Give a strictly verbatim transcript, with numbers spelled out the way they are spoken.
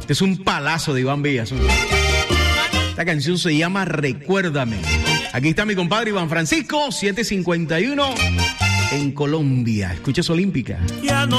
Este es un palazo de Iván Villa. Esta canción se llama Recuérdame. Aquí está mi compadre Iván Francisco, siete cincuenta y uno en Colombia. Escuchas Olímpica. Ya no